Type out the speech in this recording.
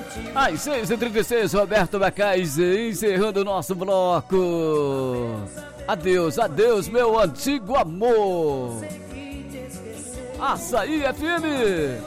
Às 6h36, Roberto Bacais, encerrando o nosso bloco. Adeus, adeus, meu antigo amor. Açaí FM.